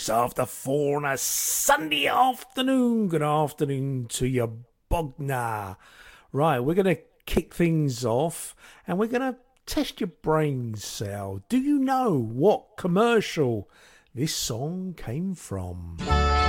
after 4 on a Sunday afternoon. Good afternoon to you, Bogner. Right, we're going to kick things off and we're going to test your brain cell. Do you know what commercial this song came from?